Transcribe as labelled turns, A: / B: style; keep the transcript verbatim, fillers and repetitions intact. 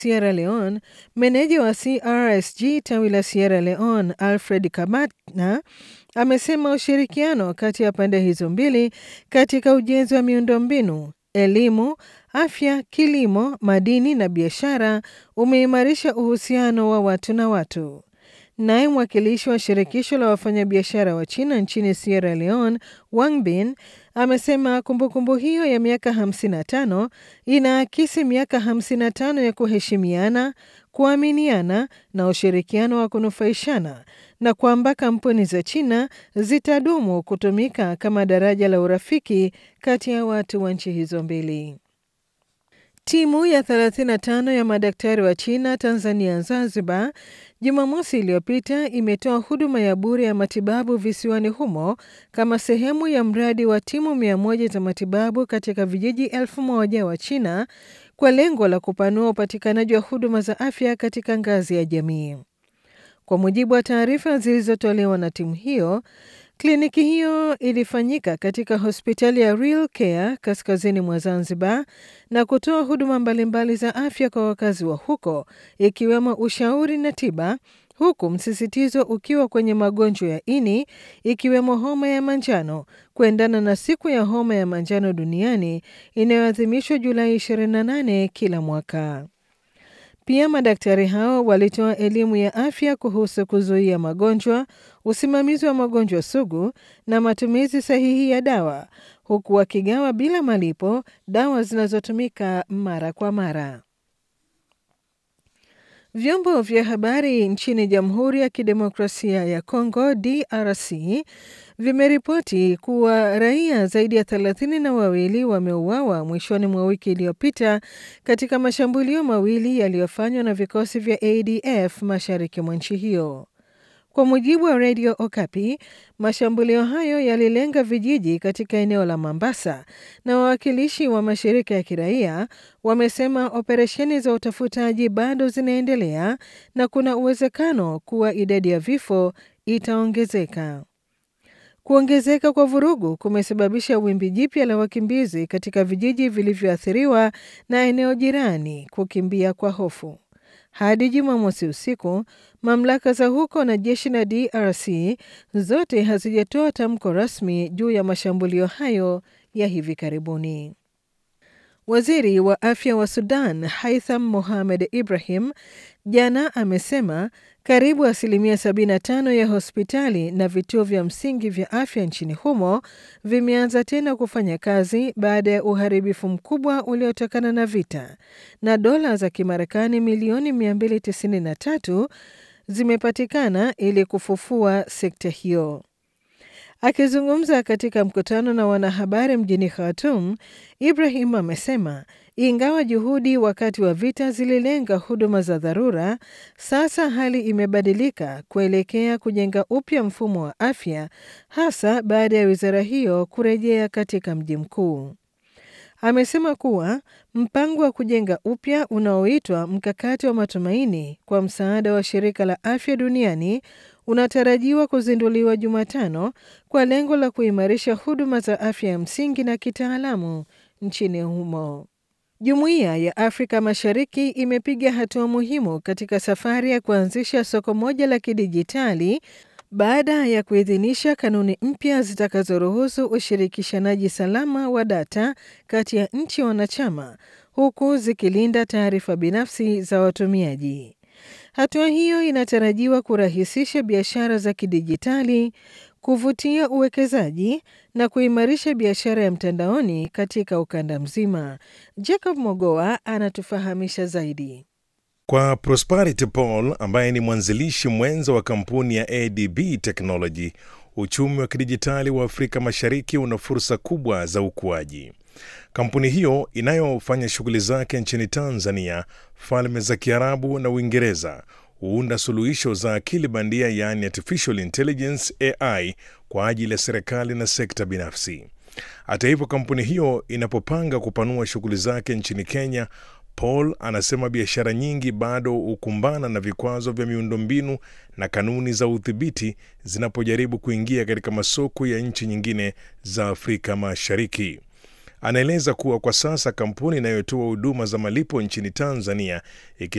A: Sierra Leone, meneja wa C R S G tawi la Sierra Leone, Alfred Kamatna, amesema ushirikiano kati ya pande hizo mbili katika ujenzi wa miundombinu, elimu, afya, kilimo, madini na biashara umeimarisha uhusiano wa watu na watu. Naye mwakilishi wa shirikisho la wafanyabiashara wa China nchini Sierra Leone, Wang Bin, amesema kumbukumbu hiyo ya miaka hamsini na tano inaakisi miaka hamsini na tano ya kuheshimiana, kuaminiana na ushirikiano wa kunufaishana, na kwamba kampuni za China zitadumu kutumika kama daraja la urafiki kati ya watu wa nchi hizo mbili. Timu ya thelathini na tano ya madaktari wa China, Tanzania, Zanzibar, Jumamosi iliyopita imetoa huduma ya bure ya matibabu visiwani humo kama sehemu ya mradi wa timu mia moja za matibabu katika vijiji elfu moja wa China kwa lengo la kupanua upatikanaji wa huduma za afya katika ngazi ya jamii. Kwa mujibu wa taarifa zilizotolewa na timu hiyo, kliniki hiyo ilifanyika katika hospitali ya Real Care kaskazini mwa Zanzibar na kutoa huduma mbalimbali za afya kwa wakazi wa huko, ikiwemo ushauri na tiba, huku msisitizo ukiwa kwenye magonjwa ya ini ikiwemo homa ya manjano, kuendana na siku ya homa ya manjano duniani inayoadhimishwa Julai ishirini na nane kila mwaka. Pia madaktari hao walitoa elimu ya afya kuhusu kuzuia magonjwa, usimamizi wa magonjwa sugu na matumizi sahihi ya dawa, huku wakigawa bila malipo dawa zinazotumika mara kwa mara. Vyombo vya habari nchini Jamhuri ya Kidemokrasia ya Kongo D R C vimeripoti kuwa raia zaidi ya thelathini na wawili wameuawa mwishoni mwa wiki iliyopita katika mashambulio mawili yaliyofanywa na vikosi vya A D F mashariki mwa nchi hiyo. Kwa mujibu wa Radio Okapi, mashambulio hayo yalilenga vijiji katika eneo la Mambasa, na wawakilishi wa mashirika ya kiraia wamesema operesheni za utafutaji bado zinaendelea na kuna uwezekano kuwa idadi ya vifo itaongezeka. Kuongezeka kwa vurugu kumesababisha wimbi jipya la wakimbizi katika vijiji vilivyoathiriwa na eneo jirani kukimbia kwa hofu. Hadi Jumamosi usiku, mamlaka za huko na jeshi la D R C zote hazijatoa tamko rasmi juu ya mashambulio hayo ya hivi karibuni. Waziri wa afya wa Sudan, Haitham Mohamed Ibrahim, jana amesema karibu asilimia sabini na tano ya hospitali na vituo vya msingi vya afya nchini humo vimeanza tena kufanya kazi baada ya uharibifu mkubwa uliotokana na vita, na dola za Kimarekani milioni mia mbili tisini na tatu zimepatikana ili kufufua sekta hiyo. Akizungumza katika mkutano na wanahabari mjini Khartoum, Ibrahim amesema ingawa juhudi wakati wa vita zililenga huduma za dharura, sasa hali imebadilika kuelekea kujenga upya mfumo wa afya, hasa baada ya wizara hiyo kurejea katika mji mkuu. Amesema kuwa mpango wa kujenga upya unaoitwa mkakati wa matumaini kwa msaada wa shirika la afya duniani unatarajiwa kuzinduliwa Jumatano kwa lengo la kuimarisha huduma za afya ya msingi na kitaalamu nchini humo. Jumuiya ya Afrika Mashariki imepiga hatua muhimu katika safari ya kuanzisha soko moja la kidijitali baada ya kuidhinisha kanuni mpya zitakazoruhusu ushirikishanaji salama wa data kati ya nchi wanachama, huku zikilinda taarifa binafsi za watumiaji. Hatua hiyo inatarajiwa kurahisisha biashara za kidijitali, kuvutia uwekezaji na kuimarisha biashara ya mtandaoni katika ukanda mzima. Jacob Mogoa anatufahamisha zaidi.
B: Kwa Prosperity Paul, ambaye ni mwanzilishi mwenza wa kampuni ya A D B Technology, uchumi wa kidijitali wa Afrika Mashariki una fursa kubwa za ukuaji. Kampuni hiyo inayofanya shughuli zake nchini Tanzania, Falme za Kiarabu na Uingereza huunda suluhisho za akili bandia, yaani artificial intelligence A I, kwa ajili ya serikali na sekta binafsi. Hata hivyo, kampuni hiyo inapopanga kupanua shughuli zake nchini Kenya, Paul anasema biashara nyingi bado hukumbana na vikwazo vya miundombinu na kanuni za udhibiti zinapojaribu kuingia katika masoko ya nchi nyingine za Afrika Mashariki. Anaeleza kuwa kwa sasa kampuni inayotoa huduma za malipo nchini Tanzania iki